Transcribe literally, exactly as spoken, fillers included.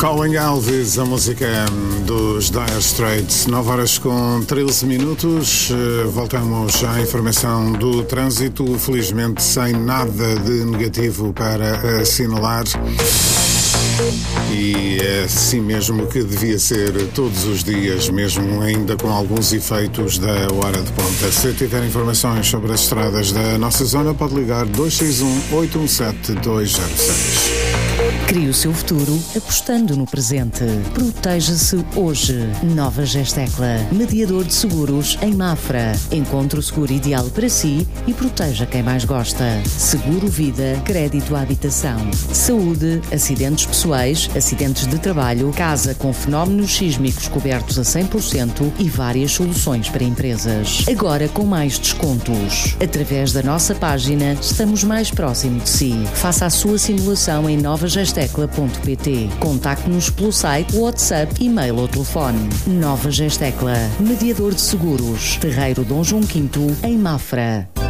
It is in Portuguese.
Calling Elvis, a música dos Dire Straits. nove horas com treze minutos. Voltamos à informação do trânsito, felizmente sem nada de negativo para assinalar. E é assim mesmo que devia ser todos os dias, mesmo ainda com alguns efeitos da hora de ponta. Se tiver informações sobre as estradas da nossa zona, pode ligar dois seis um, oito um sete, dois zero seis. Crie o seu futuro apostando no presente. Proteja-se hoje. Nova Gestecla, mediador de seguros em Mafra. Encontre o seguro ideal para si e proteja quem mais gosta. Seguro Vida, crédito à habitação. Saúde, acidentes pessoais, acidentes de trabalho, casa com fenómenos sísmicos cobertos a cem por cento e várias soluções para empresas. Agora com mais descontos. Através da nossa página, estamos mais próximo de si. Faça a sua simulação em nova gestecla ponto pt. Contacte-nos pelo site, WhatsApp, e-mail ou telefone. Nova Gestecla, mediador de seguros. Terreiro Dom João quinto, em Mafra.